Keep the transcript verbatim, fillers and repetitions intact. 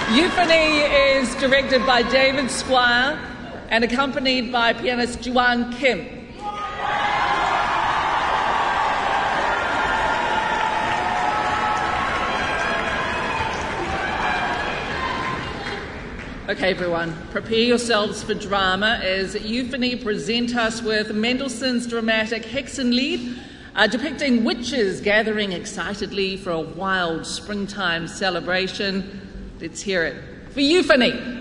Euphony is directed by David Squire and accompanied by pianist Juan Kim. Okay, everyone, prepare yourselves for drama as Euphony present us with Mendelssohn's dramatic Hexenlied, uh, depicting witches gathering excitedly for a wild springtime celebration. Let's hear it for Euphony.